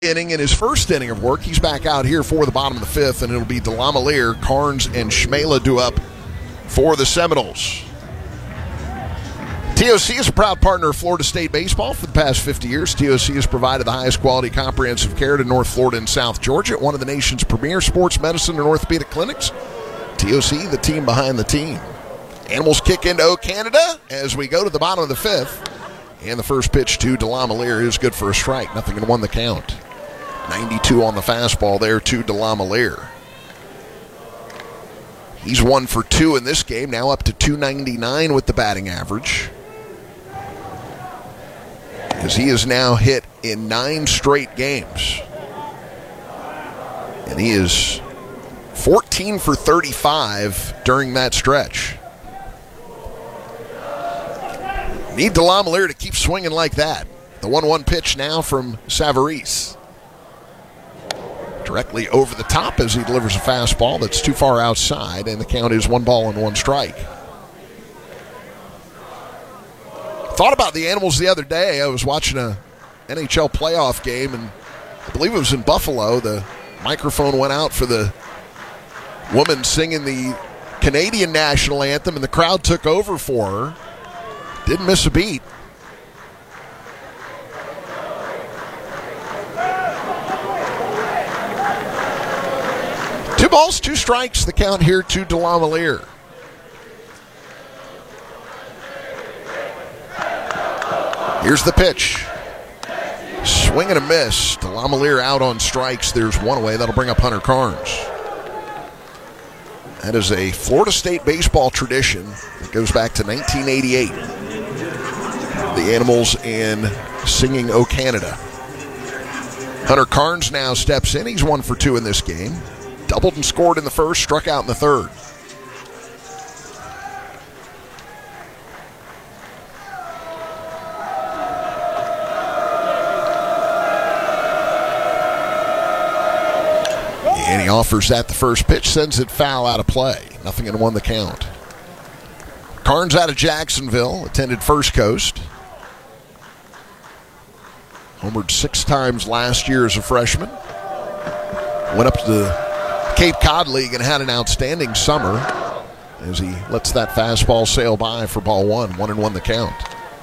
inning in his first inning of work. He's back out here for the bottom of the fifth, and it'll be Delamalier, Carnes, and Schmela due up for the Seminoles. TOC is a proud partner of Florida State Baseball for the past 50 years. TOC has provided the highest quality comprehensive care to North Florida and South Georgia at one of the nation's premier sports medicine and orthopedic clinics. TOC, the team behind the team. Animals kick into O Canada as we go to the bottom of the fifth. And the first pitch to Delamalier is good for a strike. Nothing in one the count. 92 on the fastball there to Delamalier. He's 1 for 2 in this game, now up to 299 with the batting average. As he is now hit in 9 straight games. And he is 14 for 35 during that stretch. Need Delamalier to keep swinging like that. The 1-1 pitch now from Savarese. Directly over the top as he delivers a fastball that's too far outside, and the count is 1 ball and 1 strike. Thought about the Animals the other day. I was watching a NHL playoff game, and I believe it was in Buffalo. The microphone went out for the woman singing the Canadian national anthem, and the crowd took over for her. Didn't miss a beat. Two balls, 2 strikes, the count here to Delamalier. Here's the pitch. Swing and a miss. Delamalier out on strikes. There's one away. That'll bring up Hunter Carnes. That is a Florida State baseball tradition that goes back to 1988. The Animals and singing O Canada. Hunter Carnes now steps in. He's 1 for 2 in this game. Doubled and scored in the first, struck out in the third. And he offers that the first pitch, sends it foul out of play. Nothing in 1 the count. Carnes out of Jacksonville, attended First Coast. Homered 6 times last year as a freshman. Went up to the Cape Cod League and had an outstanding summer as he lets that fastball sail by for ball 1. 1-1 the count.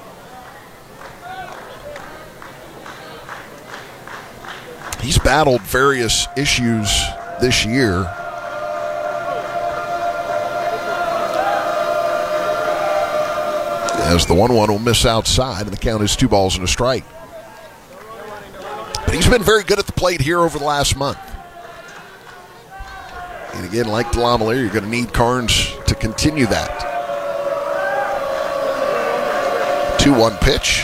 He's battled various issues this year. As the 1-1 will miss outside, and the count is 2 balls and a strike. But he's been very good at the plate here over the last month. And again, like Delamalier, you're going to need Carnes to continue that. 2-1 pitch.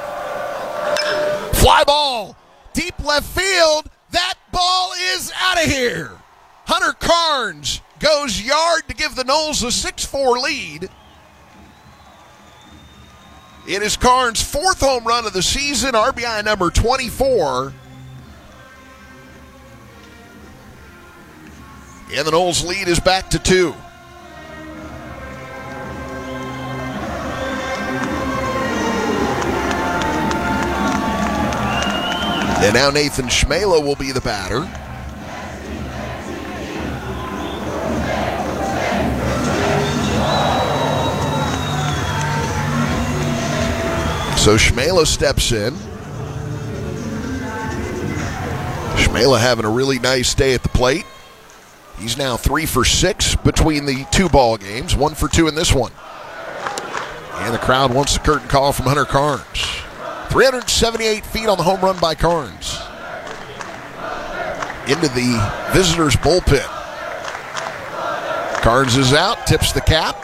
Fly ball. Deep left field. That ball is out of here. Hunter Carnes goes yard to give the Noles a 6-4 lead. It is Carnes' 4th home run of the season, RBI number 24. And the Noles lead is back to 2. And now Nathan Schmela will be the batter. So Schmela steps in. Schmela having a really nice day at the plate. He's now 3 for 6 between the 2 ball games. 1 for 2 in this one. And the crowd wants the curtain call from Hunter Carnes. 378 feet on the home run by Carnes. Into the visitors' bullpen. Carnes is out, tips the cap.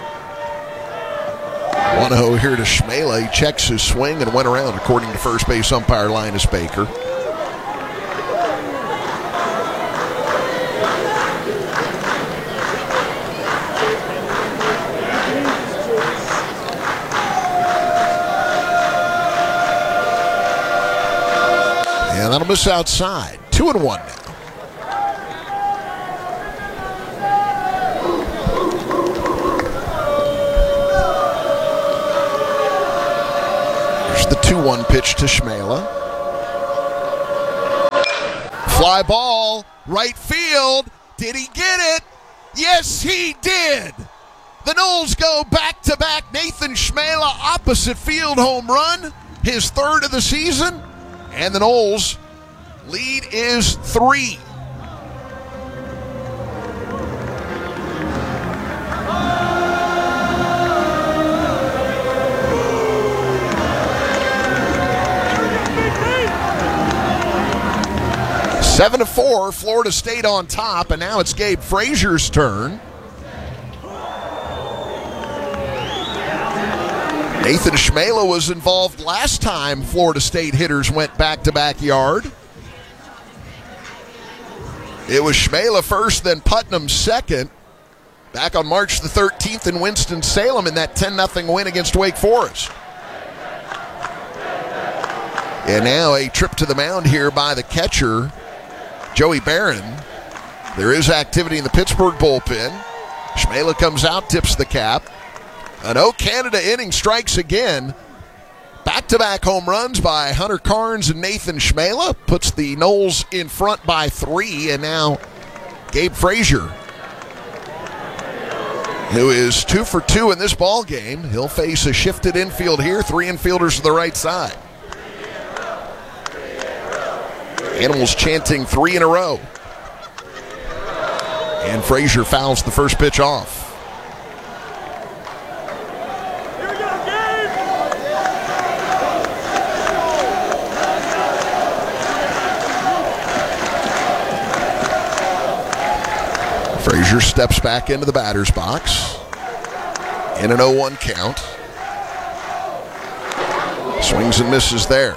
1-0 here to Schmela. He checks his swing and went around, according to first base umpire Linus Baker. And that'll miss outside. 2-1 now. There's the 2-1 pitch to Schmela. Fly ball, right field. Did he get it? Yes, he did. The Noles go back-to-back. Nathan Schmela opposite field home run, his third of the season, and the Noles lead is 3. Seven to 4, Florida State on top, and now it's Gabe Frazier's turn. Nathan Schmela was involved last time Florida State hitters went back-to-back yard. It was Schmela first, then Putnam second, back on March the 13th in Winston-Salem in that 10-0 win against Wake Forest. And now a trip to the mound here by the catcher, Joey Barron. There is activity in the Pittsburgh bullpen. Schmela comes out, tips the cap. An O-Canada inning, strikes again. Back-to-back home runs by Hunter Carnes and Nathan Schmela puts the Noles in front by 3, and now Gabe Frazier, who is 2 for 2 in this ball game. He'll face a shifted infield here, 3 infielders to the right side. Animals chanting 3 in a row. And Frazier fouls the first pitch off. Frazier steps back into the batter's box in an 0-1 count. Swings and misses there.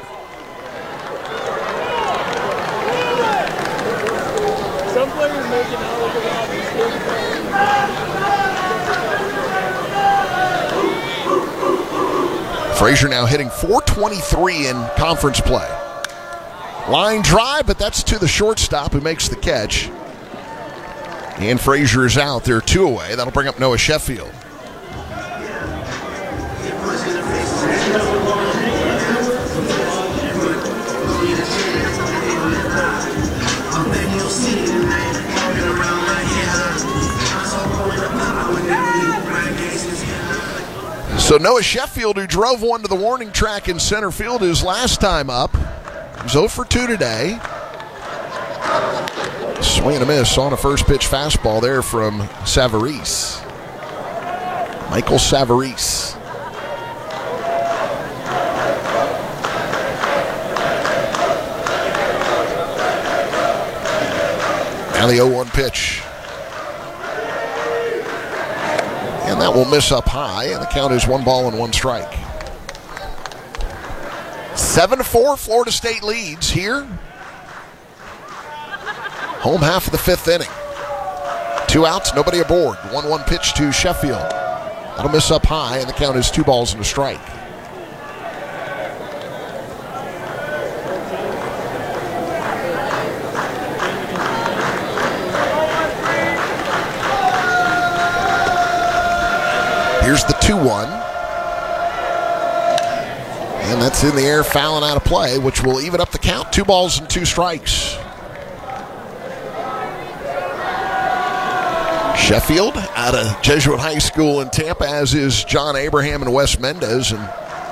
Frazier now hitting .423 in conference play. Line drive, but that's to the shortstop who makes the catch. And Frazier is out. They're 2 away. That'll bring up Noah Sheffield. So Noah Sheffield, who drove one to the warning track in center field his last time up, was 0 for 2 today. Swing and a miss on a first pitch fastball there from Savarese. Michael Savarese. Now the 0-1 pitch. And that will miss up high, and the count is 1 ball and 1 strike. 7-4, Florida State leads here. Home half of the 5th inning. 2 outs, nobody aboard. 1-1 pitch to Sheffield. That'll miss up high, and the count is 2 balls and a strike. Here's the 2-1. And that's in the air, fouling out of play, which will even up the count. 2 balls and 2 strikes. Sheffield out of Jesuit High School in Tampa, as is John Abraham and Wes Mendez. And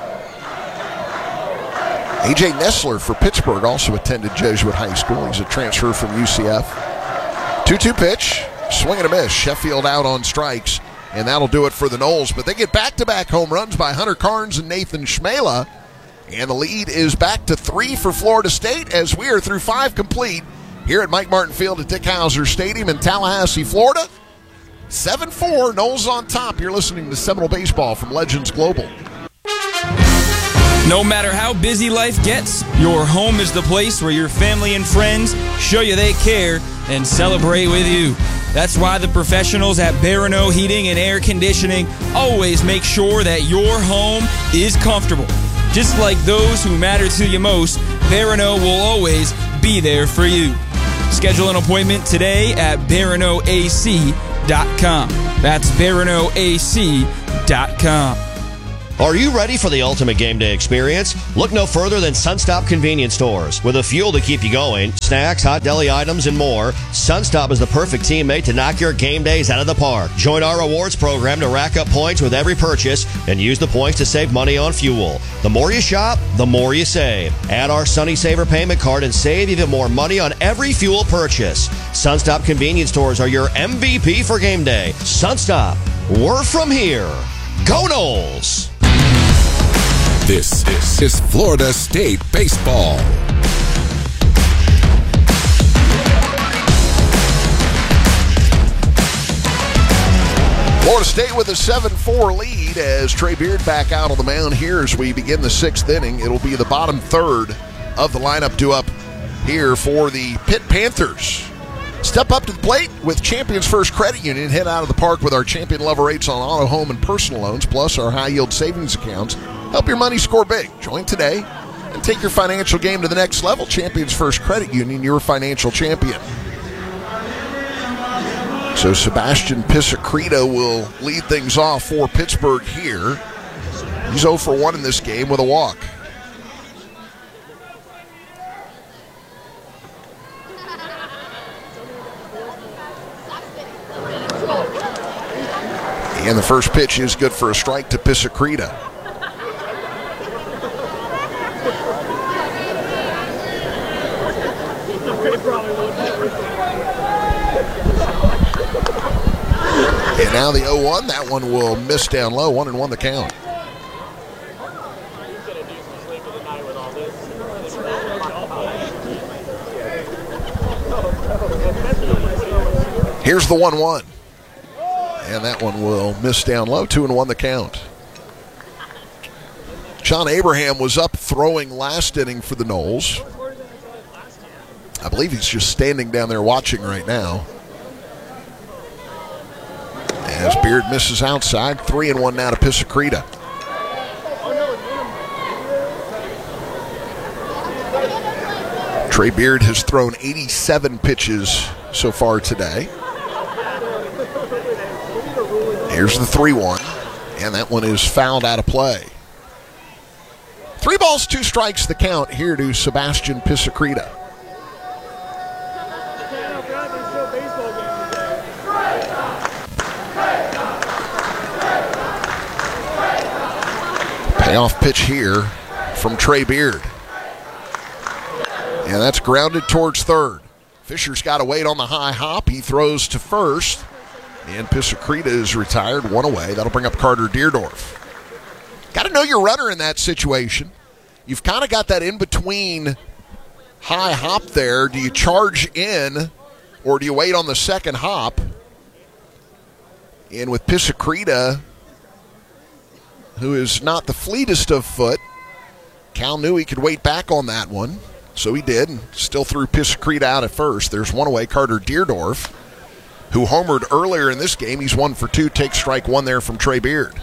A.J. Nessler for Pittsburgh also attended Jesuit High School. He's a transfer from UCF. 2-2 pitch, swing and a miss. Sheffield out on strikes, and that'll do it for the Noles. But they get back-to-back home runs by Hunter Carnes and Nathan Schmela, and the lead is back to 3 for Florida State as we are through 5 complete here at Mike Martin Field at Dick Howser Stadium in Tallahassee, Florida. 7-4, Noles on top. You're listening to Seminole Baseball from Legends Global. No matter how busy life gets, your home is the place where your family and friends show you they care and celebrate with you. That's why the professionals at Barano Heating and Air Conditioning always make sure that your home is comfortable. Just like those who matter to you most, Barano will always be there for you. Schedule an appointment today at BaranoAC.com. That's BaranoAC.com. Are you ready for the ultimate game day experience? Look no further than Sunstop Convenience Stores. With a fuel to keep you going, snacks, hot deli items, and more, Sunstop is the perfect teammate to knock your game days out of the park. Join our rewards program to rack up points with every purchase and use the points to save money on fuel. The more you shop, the more you save. Add our Sunny Saver payment card and save even more money on every fuel purchase. Sunstop Convenience Stores are your MVP for game day. Sunstop, we're from here. Go Noles! This is Florida State Baseball. Florida State with a 7-4 lead as Trey Beard back out on the mound here as we begin the sixth inning. It'll be the bottom third of the lineup due up here for the Pitt Panthers. Step up to the plate with Champions First Credit Union. Head out of the park with our champion level rates on auto, home, and personal loans, plus our high-yield savings accounts. Help your money score big. Join today and take your financial game to the next level. Champions First Credit Union, your financial champion. So Sebastian Pisacreta will lead things off for Pittsburgh here. He's 0 for 1 in this game with a walk. And the first pitch is good for a strike to Pisacreta. And now the 0-1. That one will miss down low. 1-1 the count. Here's the 1-1. And that one will miss down low. 2-1 the count. Sean Abraham was up throwing last inning for the Noles. I believe he's just standing down there watching right now. As Beard misses outside. 3-1 now to Pisacreta. Trey Beard has thrown 87 pitches so far today. Here's the 3-1, and that one is fouled out of play. 3 balls, 2 strikes the count here to Sebastian Pisacreta. Payoff pitch here from Trey Beard. And that's grounded towards third. Fisher's got to wait on the high hop. He throws to first. And Pisacreta is retired, 1 away. That'll bring up Carter Deerdorf. Got to know your runner in that situation. You've kind of got that in-between high hop there. Do you charge in or do you wait on the second hop? And with Pisacreta, who is not the fleetest of foot, Cal knew he could wait back on that one. So he did, and still threw Pisacreta out at first. There's 1 away, Carter Deerdorf, who homered earlier in this game. He's 1 for 2, takes strike 1 there from Trey Beard.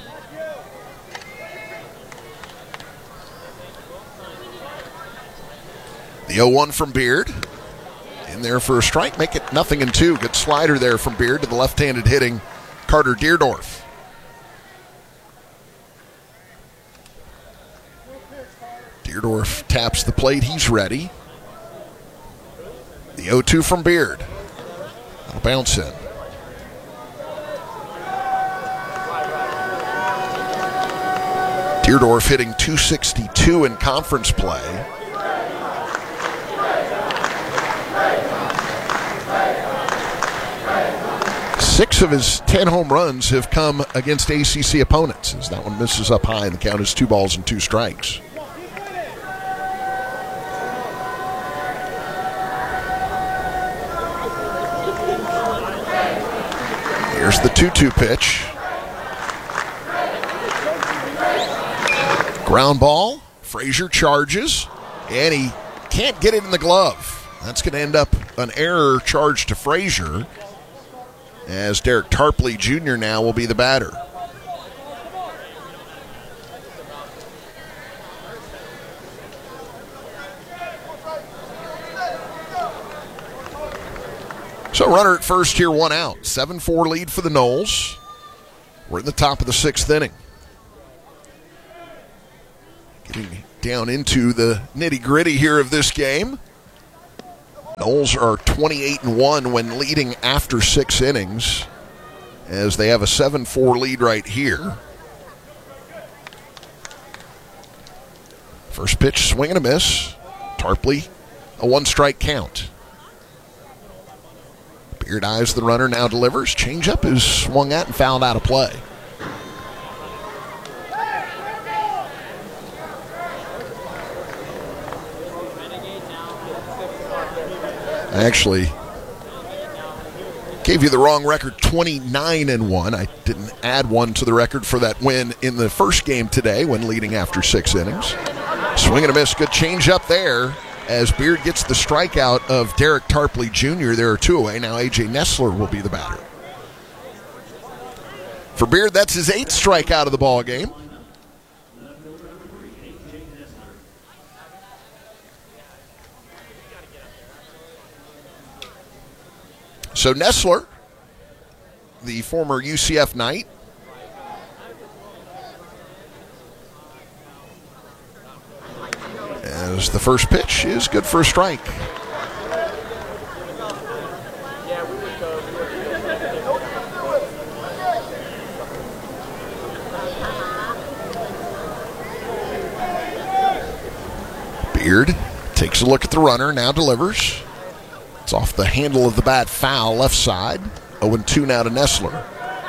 The 0-1 from Beard. In there for a strike, make it 0-2. Good slider there from Beard to the left-handed hitting Carter Deerdorf. Deerdorf taps the plate. He's ready. The 0-2 from Beard. That'll bounce in. Deerdorf hitting .262 in conference play. Six of his 10 home runs have come against ACC opponents, as that one misses up high and the count is 2 balls and 2 strikes. Here's the 2-2 pitch. Ground ball. Frazier charges, and he can't get it in the glove. That's going to end up an error charge to Frazier, as Derek Tarpley Jr. now will be the batter. So runner at first here, 1 out. 7-4 lead for the Noles. We're in the top of the 6th inning. Getting down into the nitty-gritty here of this game. Noles are 28-1 when leading after 6 innings, as they have a 7-4 lead right here. First pitch, swing and a miss. Tarpley, a 1-strike count. Beard eyes the runner, now delivers. Changeup is swung at and fouled out of play. I actually gave you the wrong record, 29-1. I didn't add one to the record for that win in the first game today when leading after 6 innings. Swing and a miss, good changeup there as Beard gets the strikeout of Derek Tarpley Jr. There are 2 away. Now A.J. Nessler will be the batter. For Beard, that's his 8th strikeout of the ball game. So Nessler, the former UCF Knight, as the first pitch is good for a strike. Beard takes a look at the runner, now delivers. It's off the handle of the bat, foul, left side. 0-2 now to Nessler.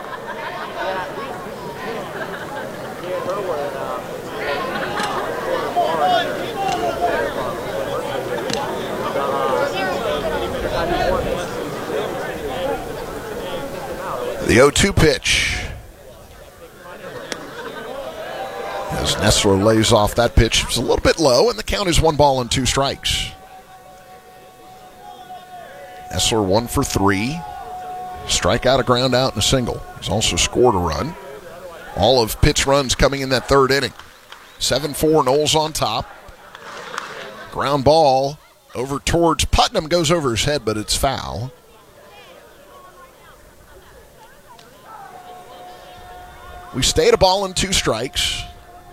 The 0-2 pitch. As Nessler lays off that pitch, it's a little bit low, and the count is 1 ball and 2 strikes. Nessler 1 for 3. Strikeout, a ground out, and a single. He's also scored a run. All of Pitt's runs coming in that 3rd inning. 7-4, Noles on top. Ground ball over towards Putnam, goes over his head, but it's foul. We stay at 1 ball and 2 strikes.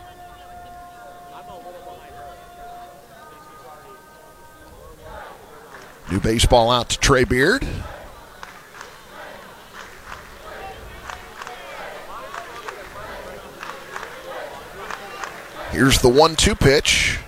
New baseball out to Trey Beard. Here's the 1-2 pitch.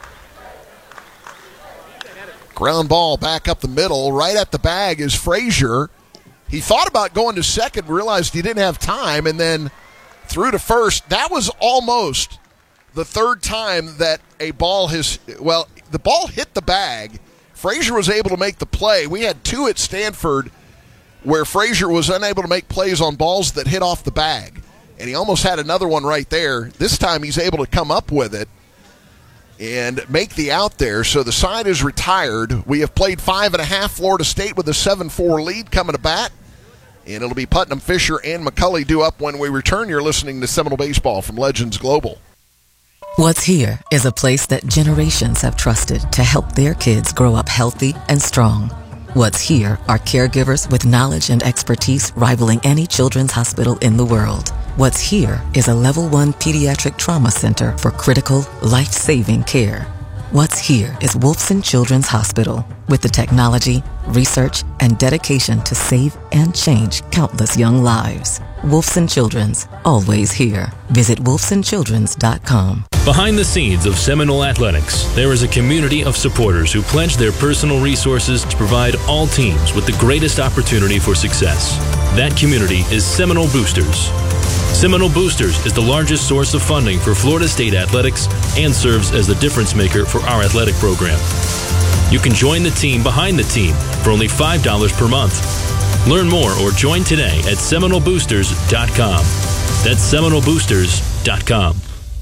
Ground ball back up the middle. Right at the bag is Frazier. He thought about going to second, realized he didn't have time, and then threw to first. That was almost the 3rd time that a ball has, well, the ball hit the bag. Frazier was able to make the play. We had 2 at Stanford where Frazier was unable to make plays on balls that hit off the bag. And he almost had another one right there. This time he's able to come up with it and make the out there. So the side is retired. We have played 5.5. Florida State with a 7-4 lead coming to bat. And it'll be Putnam, Fisher, and McCulley due up when we return. You're listening to Seminole Baseball from Legends Global. What's Here is a place that generations have trusted to help their kids grow up healthy and strong. What's Here are caregivers with knowledge and expertise rivaling any children's hospital in the world. What's Here is a level 1 pediatric trauma center for critical, life-saving care. What's Here is Wolfson Children's Hospital with the technology, research, and dedication to save and change countless young lives. Wolfson Children's, always here. Visit wolfsonchildrens.com. Behind the scenes of Seminole Athletics, there is a community of supporters who pledge their personal resources to provide all teams with the greatest opportunity for success. That community is Seminole Boosters. Seminole Boosters is the largest source of funding for Florida State athletics and serves as the difference maker for our athletic program. You can join the team behind the team for only $5 per month. Learn more or join today at SeminoleBoosters.com. That's SeminoleBoosters.com.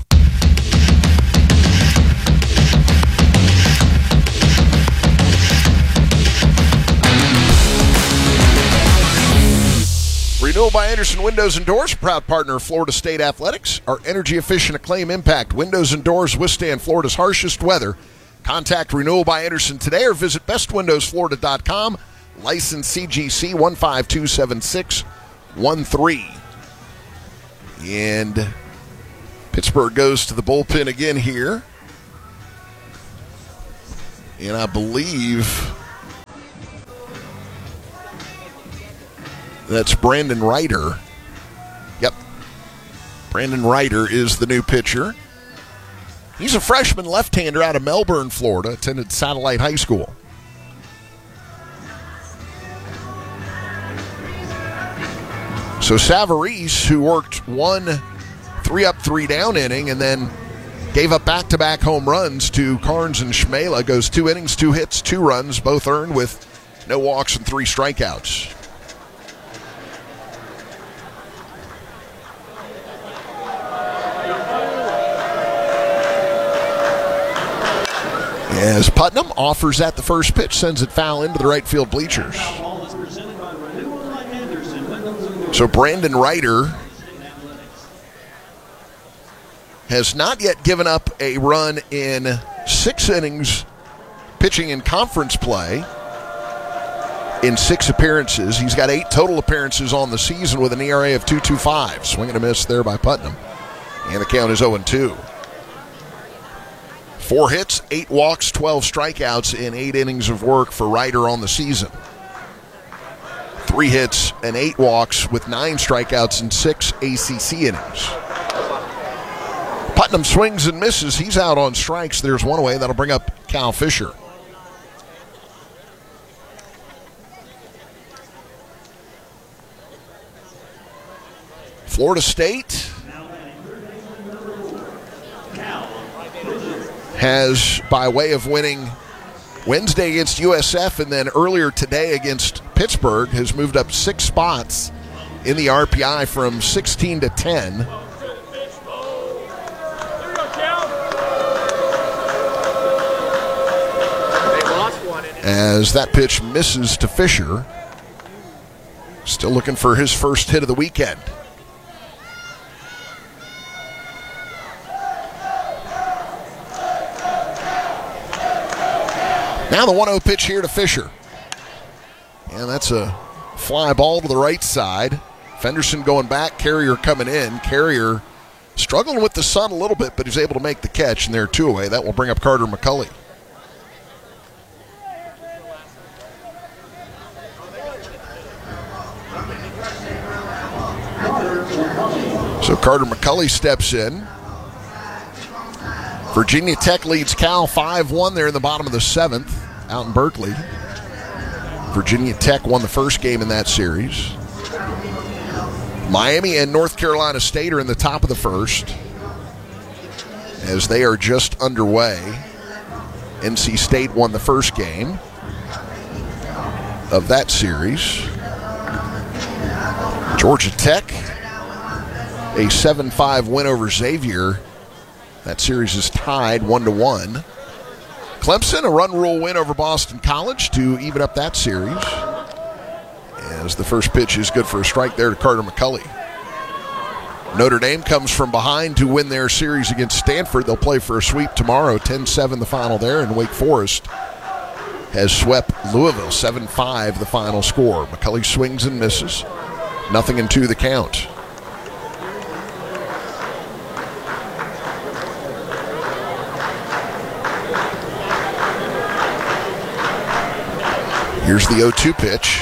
Renewal by Anderson Windows and Doors, proud partner of Florida State Athletics. Our energy efficient Acclaim Impact windows and doors withstand Florida's harshest weather. Contact Renewal by Anderson today or visit bestwindowsflorida.com. License CGC 1527613. And Pittsburgh goes to the bullpen again here. And I believe that's Brandon Ryder. Yep. Brandon Ryder is the new pitcher. He's a freshman left-hander out of Melbourne, Florida, attended Satellite High School. So Savarese, who worked one 3-up, 3-down inning and then gave up back-to-back home runs to Carnes and Schmela, goes 2 innings, 2 hits, 2 runs, both earned with no walks and 3 strikeouts. As Putnam offers at the first pitch, sends it foul into the right field bleachers. So Brandon Ryder has not yet given up a run in 6 innings pitching in conference play in 6 appearances. He's got 8 total appearances on the season with an ERA of 2.25. Swing and a miss there by Putnam. And the count is 0-2. 4 hits, 8 walks, 12 strikeouts in 8 innings of work for Ryder on the season. 3 hits and 8 walks with 9 strikeouts in 6 ACC innings. Putnam swings and misses. He's out on strikes. There's one away. That'll bring up Cal Fisher. Florida State has, by way of winning Wednesday against USF and then earlier today against Pittsburgh, has moved up 6 spots in the RPI from 16 to 10. As that pitch misses to Fisher. Still looking for his first hit of the weekend. Now the 1-0 pitch here to Fisher. And that's a fly ball to the right side. Fenderson going back, Carrier coming in. Carrier struggling with the sun a little bit, but he's able to make the catch, and they're 2 away. That will bring up Carter McCulley. So Carter McCulley steps in. Virginia Tech leads Cal 5-1 there in the bottom of the 7th out in Berkeley. Virginia Tech won the first game in that series. Miami and North Carolina State are in the top of the first as they are just underway. NC State won the first game of that series. Georgia Tech, a 7-5 win over Xavier. That series is tied 1-1. Clemson, a run rule win over Boston College to even up that series. As the first pitch is good for a strike there to Carter McCulley. Notre Dame comes from behind to win their series against Stanford. They'll play for a sweep tomorrow, 10-7 the final there, and Wake Forest has swept Louisville, 7-5 the final score. McCulley swings and misses. 0-2 the count. Here's the 0-2 pitch.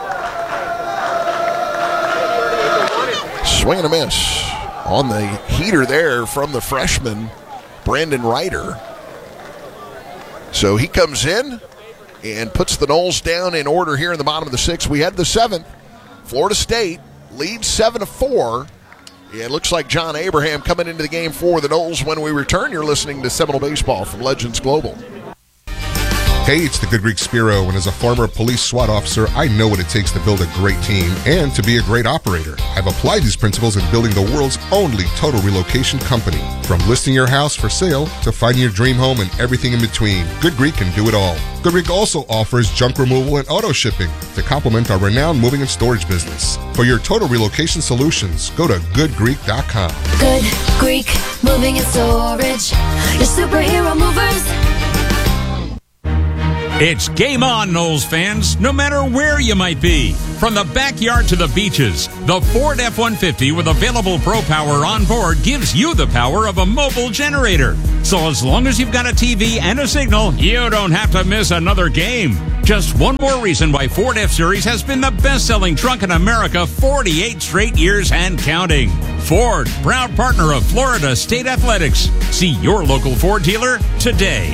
Swing and a miss on the heater there from the freshman, Brandon Ryder. So he comes in and puts the Noles down in order here in the bottom of the 6th. We had the 7th. Florida State leads 7-4. It looks like John Abraham coming into the game for the Noles. When we return, you're listening to Seminole Baseball from Legends Global. Hey, it's the Good Greek Spiro, and as a former police SWAT officer, I know what it takes to build a great team and to be a great operator. I've applied these principles in building the world's only total relocation company. From listing your house for sale to finding your dream home and everything in between, Good Greek can do it all. Good Greek also offers junk removal and auto shipping to complement our renowned moving and storage business. For your total relocation solutions, go to goodgreek.com. Good Greek Moving and Storage, your superhero movers. It's game on, Knowles fans, no matter where you might be. From the backyard to the beaches, the Ford F-150 with available Pro Power on board gives you the power of a mobile generator. So as long as you've got a TV and a signal, you don't have to miss another game. Just one more reason why Ford F-Series has been the best-selling truck in America 48 straight years and counting. Ford, proud partner of Florida State Athletics. See your local Ford dealer today.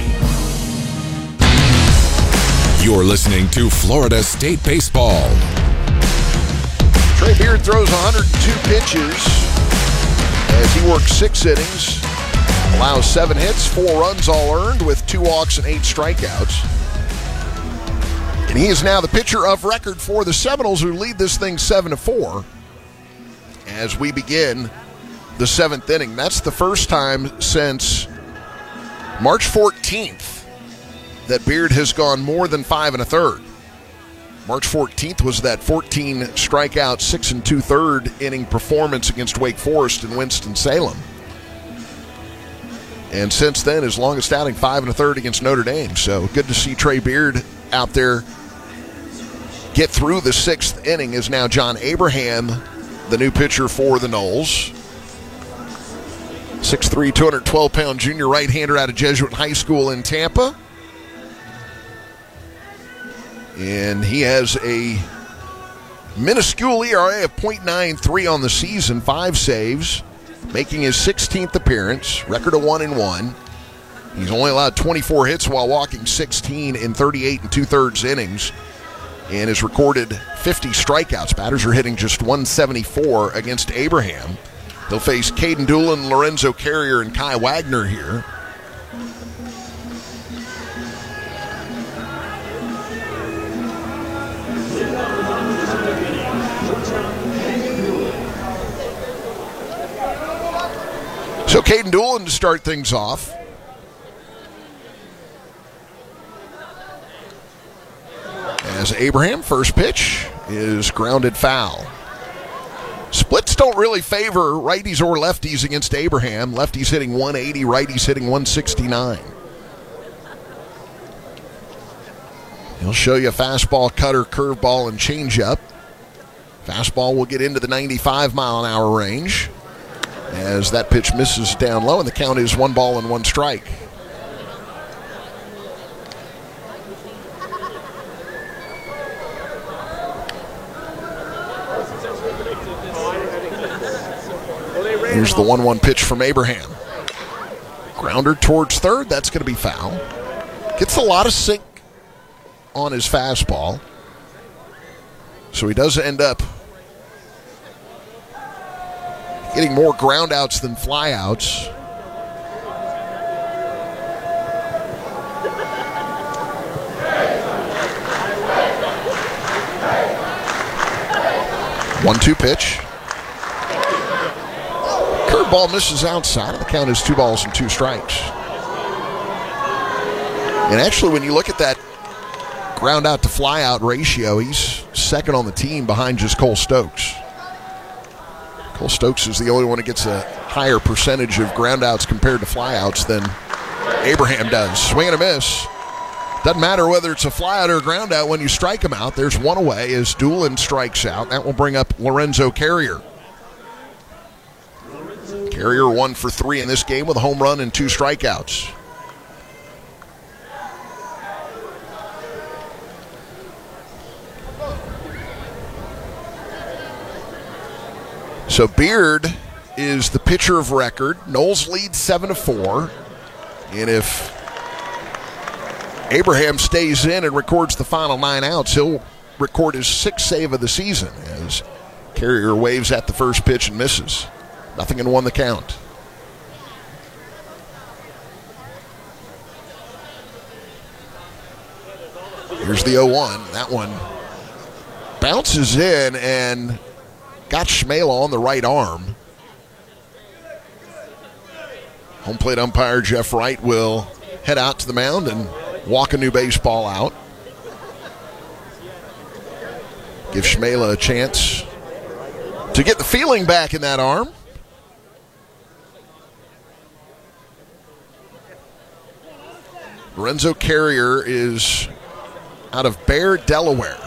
You're listening to Florida State Baseball. Trey Beard throws 102 pitches as he works 6 innings, allows 7 hits, 4 runs all earned with 2 walks and 8 strikeouts. And he is now the pitcher of record for the Seminoles, who lead this thing 7-4 as we begin the 7th inning. That's the first time since March 14th that Beard has gone more than 5 1/3. March 14th was that 14 strikeout, 6 2/3 inning performance against Wake Forest in Winston-Salem. And since then, his longest outing, 5 1/3 against Notre Dame. So good to see Trey Beard out there get through the 6th inning. Is now John Abraham, the new pitcher for the Noles. 6'3", 212-pound junior right-hander out of Jesuit High School in Tampa. And he has a minuscule ERA of .93 on the season, 5 saves, making his 16th appearance, record of 1-1. He's only allowed 24 hits while walking 16 in 38 2/3 innings, and has recorded 50 strikeouts. Batters are hitting just 174 against Abraham. They'll face Caden Doolin, Lorenzo Carrier, and Kai Wagner here. So Caden Doolin to start things off. As Abraham, first pitch is grounded foul. Splits don't really favor righties or lefties against Abraham. Lefties hitting 180, righties hitting 169. He'll show you a fastball, cutter, curveball, and changeup. Fastball will get into the 95-mile-an-hour range as that pitch misses down low, and the count is 1-1 strike. Here's the 1-1 pitch from Abraham. Grounder towards third. That's going to be foul. Gets a lot of sink on his fastball, so he does end up getting more ground outs than fly outs. One-two pitch. Curveball misses outside. The count is 2-2 strikes. And actually, when you look at that ground out to fly out ratio, he's second on the team behind just Cole Stokes. Cole Stokes is the only one that gets a higher percentage of ground outs compared to fly outs than Abraham does. Swing and a miss. Doesn't matter whether it's a fly out or a ground out. When you strike him out, there's one away as Doolin strikes out. That will bring up Lorenzo Carrier. Carrier 1 for 3 in this game with a home run and 2 strikeouts. So Beard is the pitcher of record. Knowles leads 7-4. And if Abraham stays in and records the final 9 outs, he'll record his 6th save of the season as Carrier waves at the first pitch and misses. 0-1 the count. Here's the 0-1. That one bounces in and got Schmela on the right arm. Home plate umpire Jeff Wright will head out to the mound and walk a new baseball out. Give Schmela a chance to get the feeling back in that arm. Lorenzo Carrier is out of Bear, Delaware.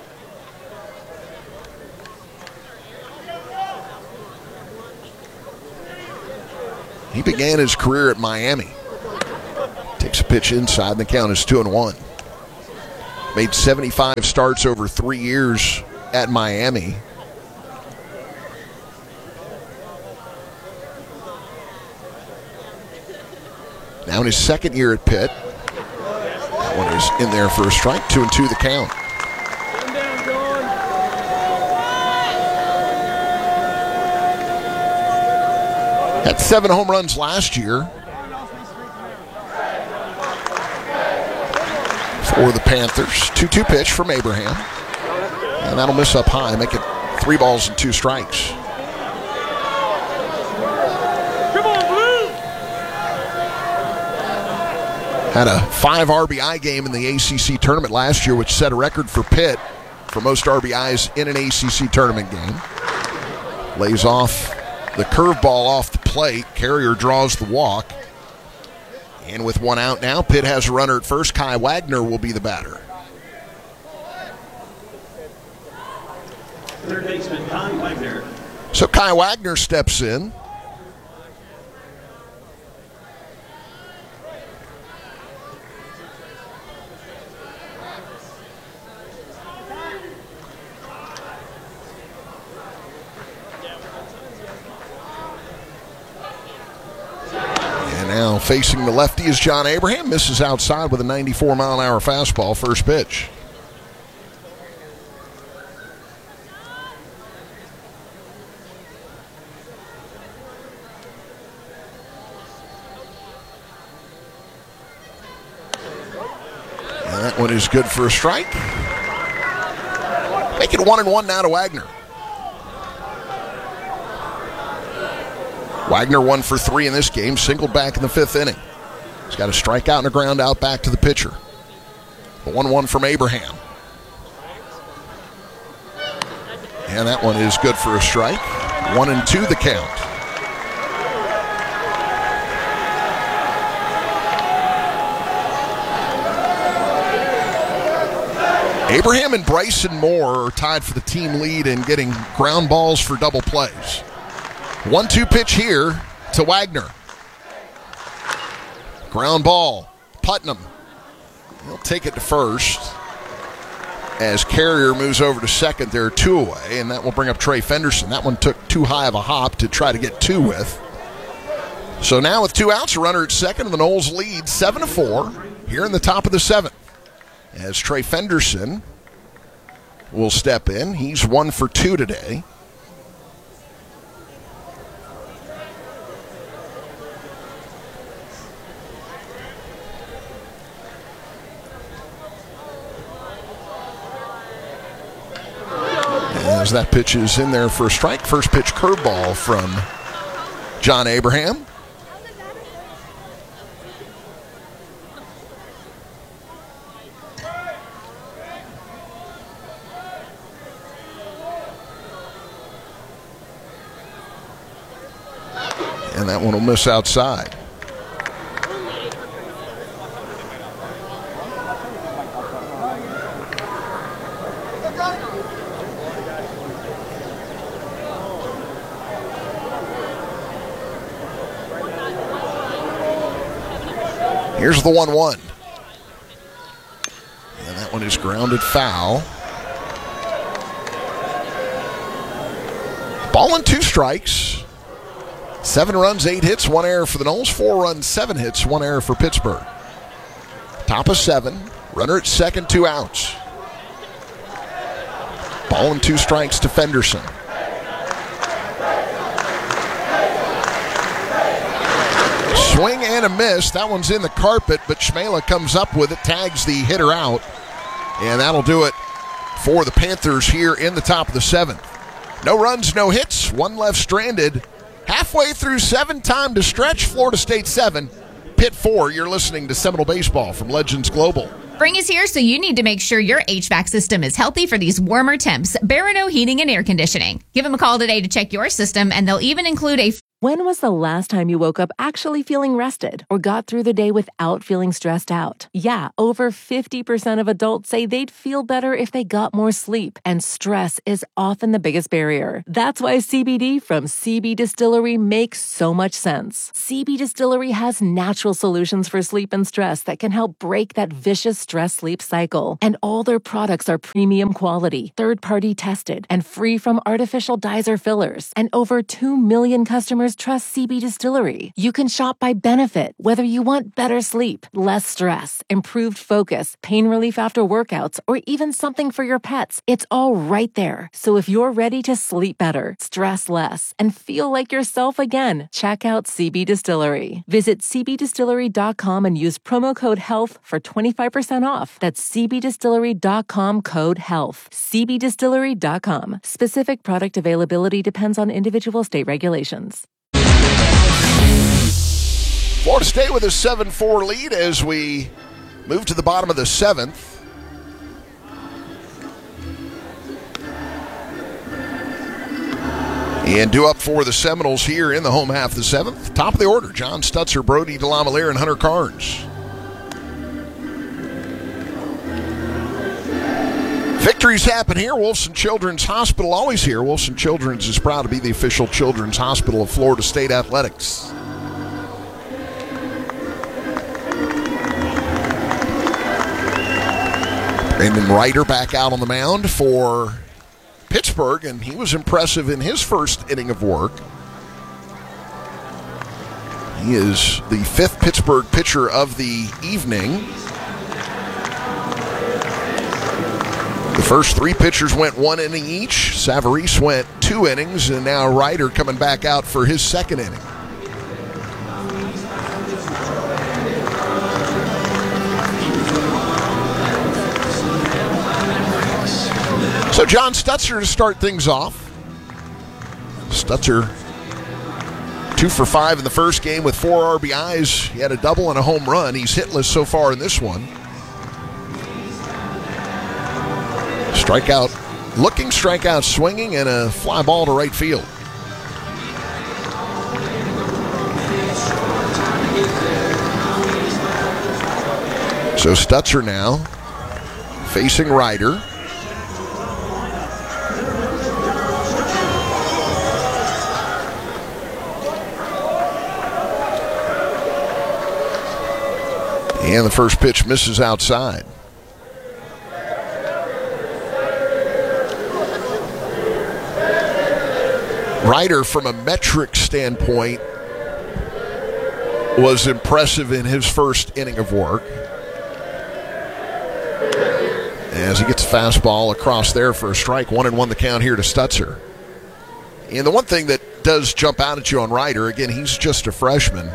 He began his career at Miami. Takes a pitch inside, and the count is 2-1. Made 75 starts over 3 years at Miami. Now in his second year at Pitt. That one is in there for a strike. 2-2 the count. Had 7 home runs last year for the Panthers. 2-2 pitch from Abraham. And that'll miss up high, make it 3 balls and 2 strikes. Had a 5 RBI game in the ACC tournament last year, which set a record for Pitt for most RBIs in an ACC tournament game. Lays off the curveball off the plate. Carrier draws the walk. And with 1 out now, Pitt has a runner at first. Kai Wagner will be the batter. Third baseman Kai Wagner. So Kai Wagner steps in. Now facing the lefty is John Abraham. Misses outside with a 94-mile-an-hour fastball. First pitch. And that one is good for a strike. Make it 1-1 now to Wagner. Wagner 1 for 3 in this game, singled back in the 5th inning. He's got a strikeout and a ground out back to the pitcher. The 1-1 from Abraham. And that one is good for a strike. 1-2 the count. Abraham and Bryson Moore are tied for the team lead in getting ground balls for double plays. 1-2 pitch here to Wagner. Ground ball. Putnam. He'll take it to first. As Carrier moves over to second, there are 2 away, and that will bring up Trey Fenderson. That one took too high of a hop to try to get 2 with. So now with 2 outs, a runner at second, and the Noles lead 7-4 here in the top of the 7th. As Trey Fenderson will step in. He's 1 for 2 today. As that pitch is in there for a strike. First pitch curveball from John Abraham. And that one will miss outside. Here's the 1-1. And that one is grounded foul. Ball and 2 strikes. 7 runs, 8 hits, 1 error for the Noles. 4 runs, 7 hits, 1 error for Pittsburgh. Top of 7. Runner at second, 2 outs. Ball and 2 strikes to Fenderson. Swing and a miss. That one's in the carpet, but Shmela comes up with it, tags the hitter out, and that'll do it for the Panthers here in the top of the 7th. No runs, no hits, 1 left stranded. Halfway through 7, time to stretch. Florida State 7, Pitt 4. You're listening to Seminole Baseball from Legends Global. Spring is here, so you need to make sure your HVAC system is healthy for these warmer temps. Barano Heating and Air Conditioning. Give them a call today to check your system, and they'll even include a When was the last time you woke up actually feeling rested or got through the day without feeling stressed out? Yeah, over 50% of adults say they'd feel better if they got more sleep, and stress is often the biggest barrier. That's why CBD from CB Distillery makes so much sense. CB Distillery has natural solutions for sleep and stress that can help break that vicious stress-sleep cycle. And all their products are premium quality, third-party tested, and free from artificial dyes or fillers. And over 2 million customers trust CB Distillery. You can shop by benefit, whether you want better sleep, less stress, improved focus, pain relief after workouts, or even something for your pets. It's all right there. So if you're ready to sleep better, stress less, and feel like yourself again, check out CB Distillery. Visit cbdistillery.com and use promo code HEALTH for 25% off. That's cbdistillery.com, code HEALTH. cbdistillery.com. Specific product availability depends on individual state regulations. Florida State with a 7-4 lead as we move to the bottom of the 7th. And due up for the Seminoles here in the home half of the 7th. Top of the order, John Stutzer, Brody DeLamielleure, and Hunter Carnes. Victories happen here. Wolfson Children's Hospital always here. Wolfson Children's is proud to be the official children's hospital of Florida State Athletics. Brandon Ryder back out on the mound for Pittsburgh, and he was impressive in his first inning of work. He is the 5th Pittsburgh pitcher of the evening. The first 3 pitchers went 1 inning each. Savarese went 2 innings, and now Ryder coming back out for his 2nd inning. So John Stutzer to start things off. Stutzer 2 for 5 in the first game with 4 RBIs. He had a double and a home run. He's hitless so far in this one. Strikeout swinging, and a fly ball to right field. So Stutzer now facing Ryder. And the first pitch misses outside. Ryder, from a metric standpoint, was impressive in his first inning of work. As he gets a fastball across there for a strike. 1-1 the count here to Stutzer. And the one thing that does jump out at you on Ryder, again, he's just a freshman.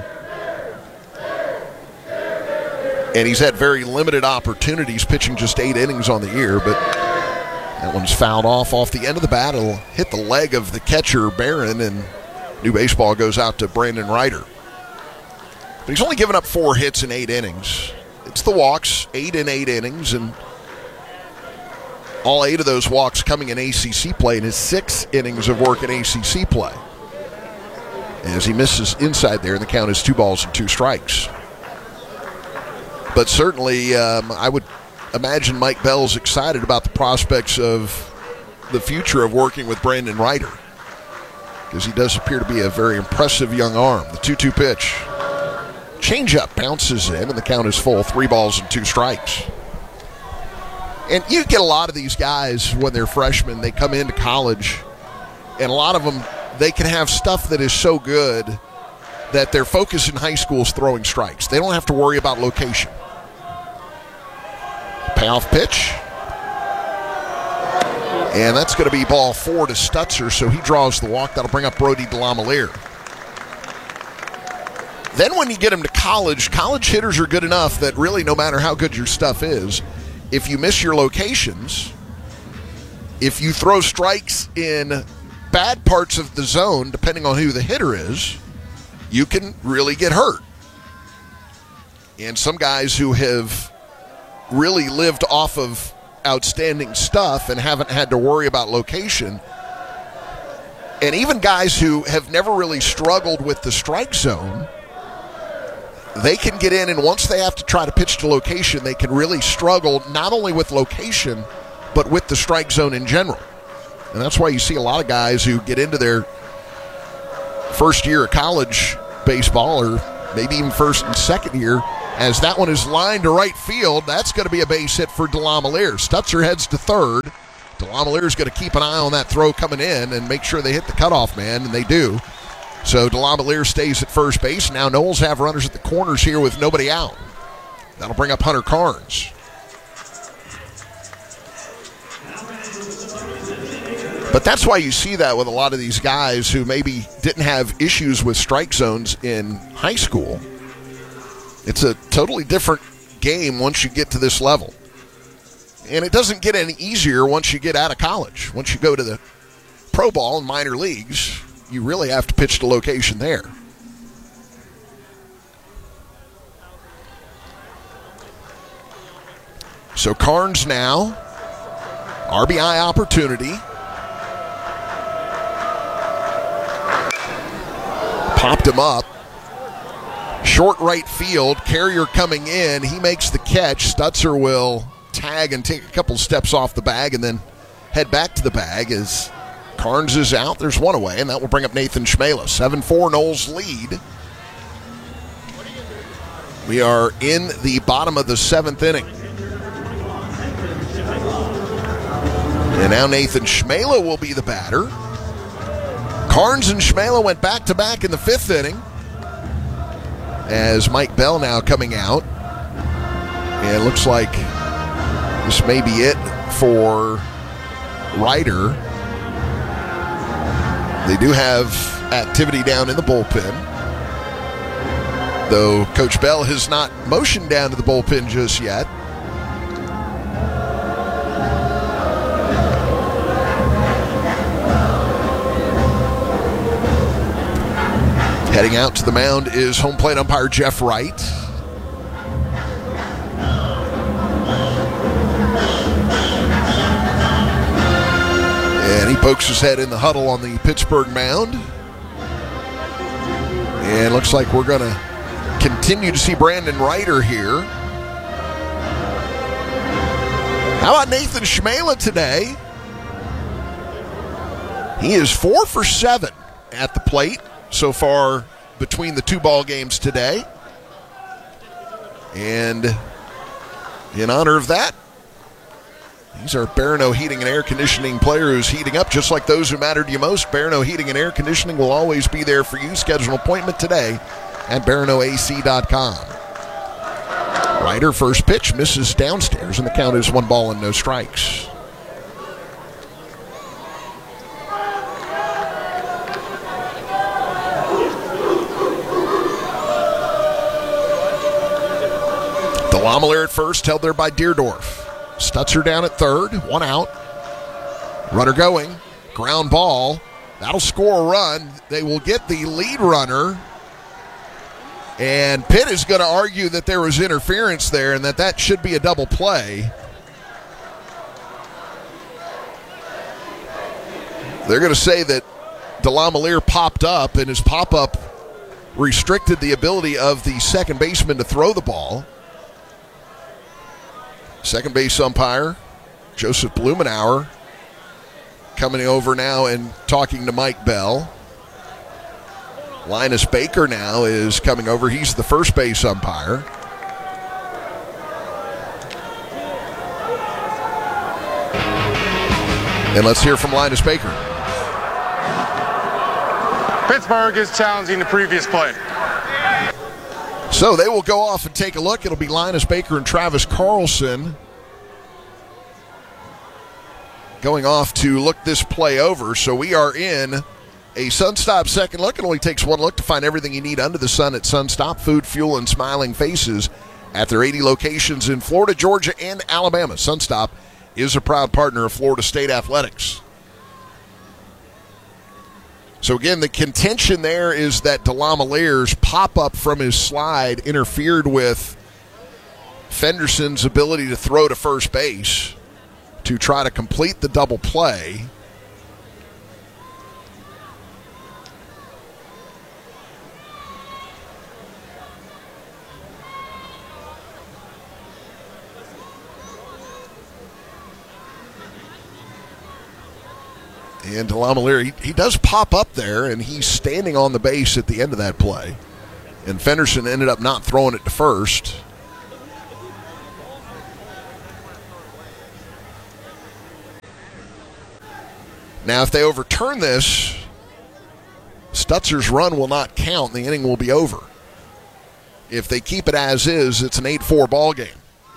And he's had very limited opportunities, pitching just 8 innings on the year, but that one's fouled off the end of the bat. It'll hit the leg of the catcher, Barron, and new baseball goes out to Brandon Ryder. But he's only given up 4 hits in 8 innings. It's the walks, 8 in 8 innings, and all 8 of those walks coming in ACC play in his 6 innings of work in ACC play. As he misses inside there, and the count is 2 balls and 2 strikes. But certainly, I would imagine Mike Bell's excited about the prospects of the future of working with Brandon Ryder, because he does appear to be a very impressive young arm. The 2-2 pitch. Changeup bounces in, and the count is full. 3 balls and 2 strikes. And you get a lot of these guys when they're freshmen. They come into college, and a lot of them, they can have stuff that is so good that their focus in high school is throwing strikes. They don't have to worry about location. Payoff pitch. And that's going to be ball 4 to Stutzer, so he draws the walk. That'll bring up Brody DeLamielleure. Then when you get him to college hitters are good enough that really no matter how good your stuff is, if you miss your locations, if you throw strikes in bad parts of the zone, depending on who the hitter is, you can really get hurt. And some guys who have really lived off of outstanding stuff and haven't had to worry about location And even guys who have never really struggled with the strike zone, they can get in, and once they have to try to pitch to location, they can really struggle not only with location, but with the strike zone in general. And that's why you see a lot of guys who get into their first year of college baseball, or maybe even first and second year, as that one is lined to right field. That's going to be a base hit for Delamalier. Stutzer heads to third. Delamalier is going to keep an eye on that throw coming in and make sure they hit the cutoff man, and they do. So Delamalier stays at first base. Now Knowles have runners at the corners here with nobody out. That'll bring up Hunter Carnes. But that's why you see that with a lot of these guys who maybe didn't have issues with strike zones in high school. It's a totally different game once you get to this level. And it doesn't get any easier once you get out of college. Once you go to the pro ball and minor leagues, you really have to pitch to location there. So Carnes now, RBI opportunity. Popped him up. Short right field. Carrier coming in. He makes the catch. Stutzer will tag and take a couple steps off the bag and then head back to the bag as Carnes is out. There's one away, and that will bring up Nathan Schmela. 7-4 Knowles lead. We are in the bottom of the seventh inning. And now Nathan Schmela will be the batter. Carnes and Schmela went back-to-back in the fifth inning as Mike Bell now coming out. And it looks like this may be it for Ryder. They do have activity down in the bullpen, though Coach Bell has not motioned down to the bullpen just yet. Heading out to the mound is home plate umpire Jeff Wright. And he pokes his head in the huddle on the Pittsburgh mound. And looks like we're going to continue to see Brandon Ryder here. How about Nathan Schmela today? He is 4 for 7 at the plate so far between the two ball games today. And in honor of that, he's our Barano Heating and Air Conditioning player who's heating up just like those who matter to you most. Barano Heating and Air Conditioning will always be there for you. Schedule an appointment today at BaranoAC.com. Ryder, first pitch, misses downstairs, and the count is 1 ball and no strikes. Delamalier at first, held there by Deerdorf. Stutzer down at third, 1 out. Runner going, ground ball. That'll score a run. They will get the lead runner. And Pitt is going to argue that there was interference there and that should be a double play. They're going to say that Delamalier popped up, and his pop-up restricted the ability of the second baseman to throw the ball. Second base umpire, Joseph Blumenauer, coming over now and talking to Mike Bell. Linus Baker now is coming over. He's the first base umpire. And let's hear from Linus Baker. Pittsburgh is challenging the previous play. So they will go off and take a look. It'll be Linus Baker and Travis Carlson going off to look this play over. So we are in a Sunstop second look. It only takes one look to find everything you need under the sun at Sunstop. Food, fuel, and smiling faces at their 80 locations in Florida, Georgia, and Alabama. Sunstop is a proud partner of Florida State Athletics. So again, the contention there is that Delamalier's pop-up from his slide interfered with Fenderson's ability to throw to first base to try to complete the double play. And Delamalier, he does pop up there, and he's standing on the base at the end of that play. And Fenderson ended up not throwing it to first. Now, if they overturn this, Stutzer's run will not count. The inning will be over. If they keep it as is, it's an 8-4 ball game.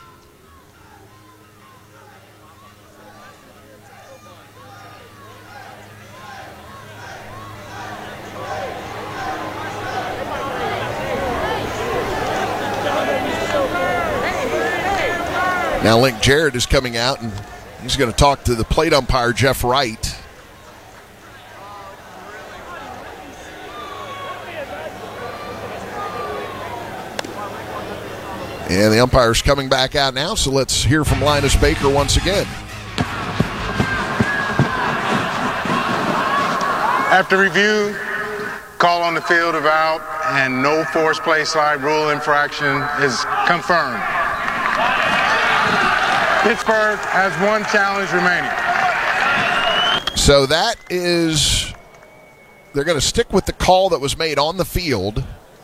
Now Link Jarrett is coming out, and he's going to talk to the plate umpire, Jeff Wright. And the umpire's coming back out now, so let's hear from Linus Baker once again. After review, call on the field of out and no forced play slide rule infraction is confirmed. Pittsburgh has one challenge remaining. So that is, they're going to stick with the call that was made on the field.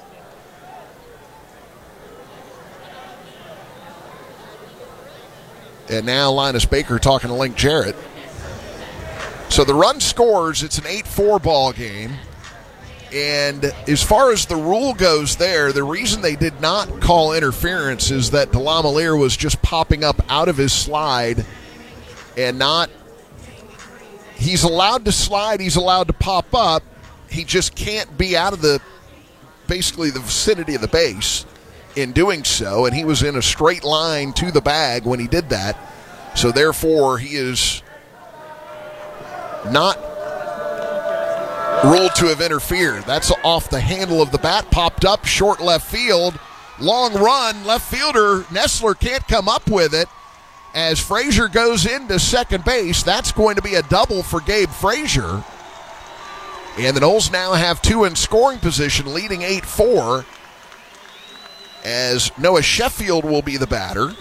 And now Linus Baker talking to Link Jarrett. So the run scores, it's an 8-4 ball game. And as far as the rule goes there, the reason they did not call interference is that Delamalier was just popping up out of his slide and not, he's allowed to slide, he's allowed to pop up, he just can't be out of basically the vicinity of the base in doing so, and he was in a straight line to the bag when he did that. So therefore, he is not ruled to have interfered. That's off the handle of the bat, popped up, short left field, long run, left fielder Nessler can't come up with it. As Frazier goes into second base, that's going to be a double for Gabe Frazier. And the Noles now have two in scoring position, leading 8-4, as Noah Sheffield will be the batter.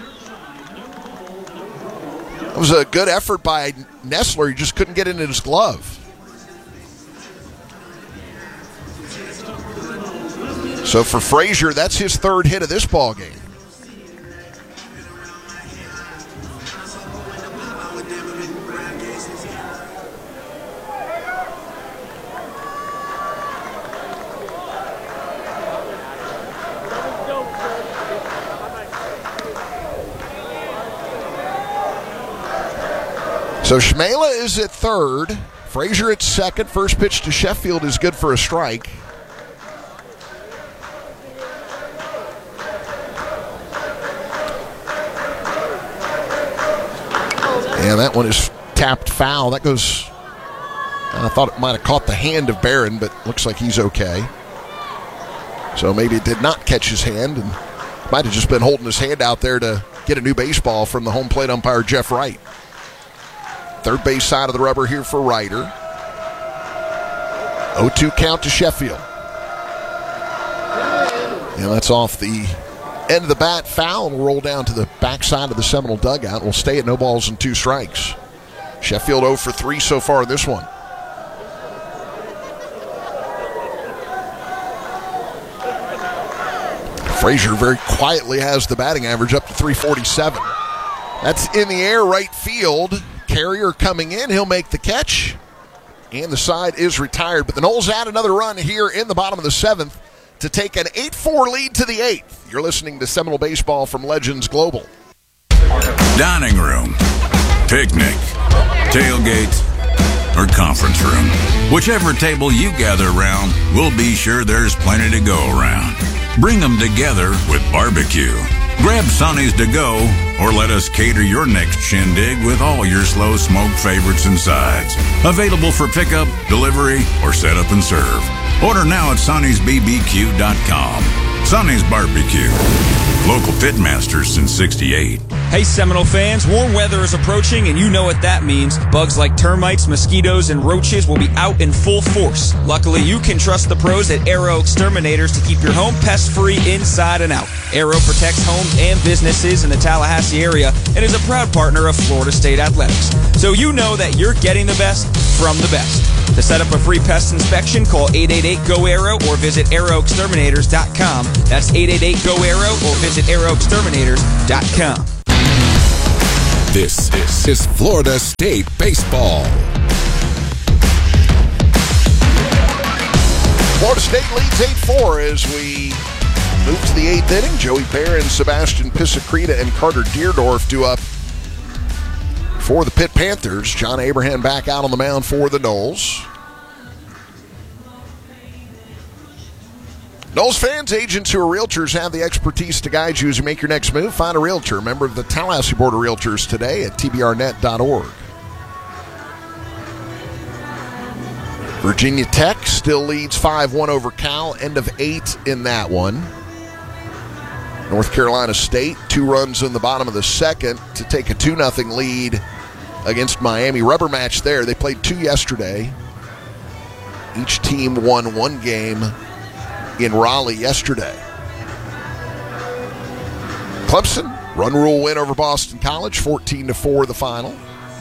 That was a good effort by Nessler. He just couldn't get it in his glove. So for Frazier, that's his third hit of this ball game. So Shmela is at third, Frazier at second. First pitch to Sheffield is good for a strike. And that one is tapped foul. That goes, I thought it might have caught the hand of Barron, but looks like he's okay. So maybe it did not catch his hand and might have just been holding his hand out there to get a new baseball from the home plate umpire, Jeff Wright. Third base side of the rubber here for Ryder. 0-2 count to Sheffield. And that's off the end of the bat, foul, and will roll down to the backside of the Seminole dugout. We'll stay at no balls and 2 strikes. Sheffield 0 for 3 so far in this one. Frazier very quietly has the batting average up to 347. That's in the air, right field. Carrier coming in, he'll make the catch. And the side is retired. But the Noles add another run here in the bottom of the 7th to take an 8-4 lead to the 8th. You're listening to Seminole Baseball from Legends Global. Dining room, picnic, tailgate, or conference room. Whichever table you gather around, we'll be sure there's plenty to go around. Bring them together with barbecue. Grab Sonny's to go, or let us cater your next shindig with all your slow smoke favorites and sides. Available for pickup, delivery, or set up and serve. Order now at Sonny'sBBQ.com. Sonny's Barbecue. Local pitmasters since '68. Hey Seminole fans, warm weather is approaching and you know what that means. Bugs like termites, mosquitoes, and roaches will be out in full force. Luckily, you can trust the pros at Arrow Exterminators to keep your home pest-free inside and out. Arrow protects homes and businesses in the Tallahassee area and is a proud partner of Florida State Athletics. So you know that you're getting the best from the best. To set up a free pest inspection, call 888-GO-ARROW or visit arrowexterminators.com. That's 888-GO-ARROW or visit arrowexterminators.com. This is Florida State Baseball. Florida State leads 8-4 as we move to the 8th inning. Joey Barron, Sebastian Pisacreta, and Carter Deerdorf due up for the Pitt Panthers. John Abraham back out on the mound for the Noles. Noles fans, agents who are realtors have the expertise to guide you as you make your next move. Find a realtor, member of the Tallahassee Board of Realtors today at tbrnet.org. Virginia Tech still leads 5-1 over Cal, end of 8 in that one. North Carolina State, 2 runs in the bottom of the second to take a 2-0 lead against Miami. Rubber match there. They played 2 yesterday. Each team won 1 game in Raleigh yesterday. Clemson, run rule win over Boston College, 14-4 the final.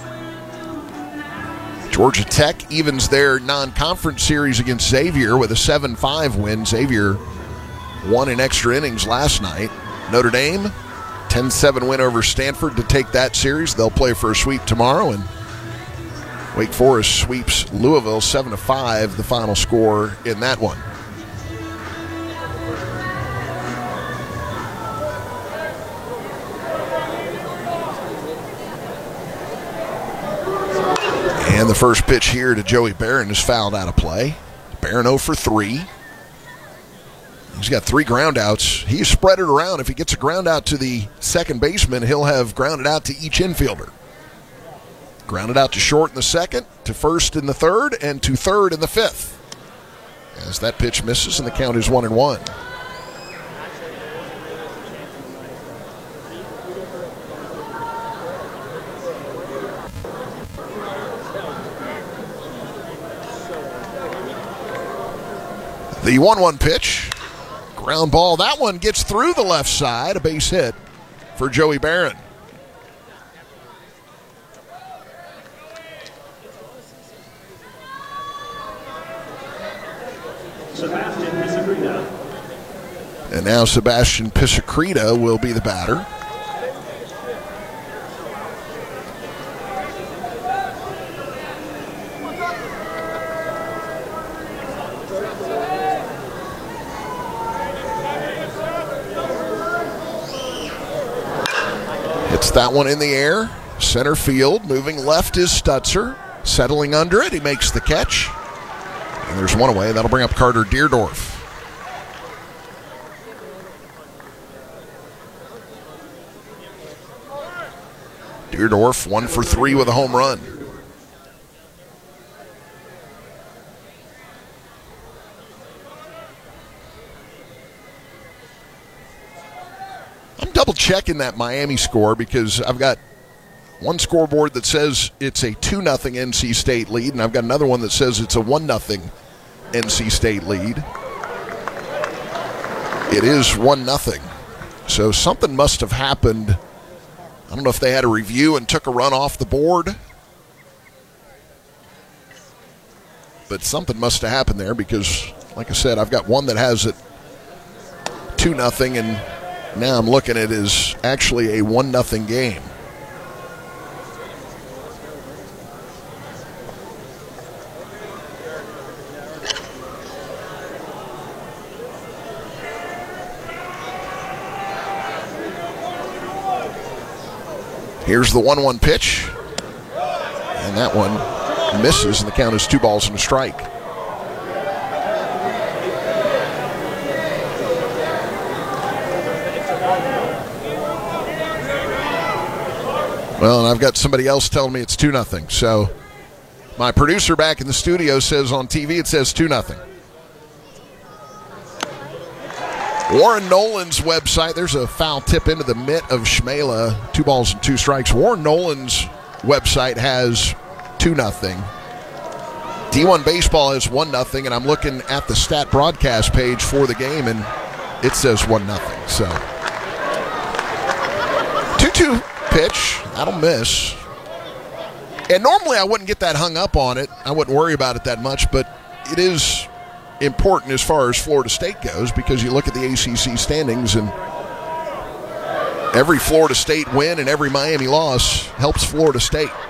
Georgia Tech evens their non-conference series against Xavier with a 7-5 win. Xavier won in extra innings last night. Notre Dame, 10-7 win over Stanford to take that series. They'll play for a sweep tomorrow. And Wake Forest sweeps Louisville 7-5, the final score in that one. And the first pitch here to Joey Barron is fouled out of play. Barron 0 for 3. He's got 3 ground outs. He's spread it around. If he gets a ground out to the second baseman, he'll have grounded out to each infielder. Grounded out to short in the second, to first in the third, and to third in the fifth. As that pitch misses, and the count is 1-1. The 1-1 pitch, ground ball. That one gets through the left side, a base hit for Joey Barron. And now Sebastian Pisacreta will be the batter. Hits that one in the air. Center field. Moving left is Stutzer. Settling under it. He makes the catch. And there's one away. That'll bring up Carter Deerdorf. Deerdorf 1 for 3 with a home run. I'm double checking that Miami score because I've got one scoreboard that says it's a 2-0 NC State lead, and I've got another one that says it's a 1-0 NC State lead. It is 1-0. So something must have happened. I don't know if they had a review and took a run off the board, but something must have happened there because, like I said, I've got one that has it 2-0, and now I'm looking at it as actually a 1-0 game. Here's the 1-1 pitch, and that one misses, and the count is 2 balls and a strike. Well, and I've got somebody else telling me it's 2-0, so my producer back in the studio says on TV it says 2-0. Warren Nolan's website, there's a foul tip into the mitt of Shmela, 2 balls and 2 strikes. Warren Nolan's website has 2-0. D1 Baseball has 1-0, and I'm looking at the stat broadcast page for the game, and it says 1-0. So 2-2 pitch, that'll miss. And normally I wouldn't get that hung up on it. I wouldn't worry about it that much, but it is important as far as Florida State goes because you look at the ACC standings and every Florida State win and every Miami loss helps Florida State.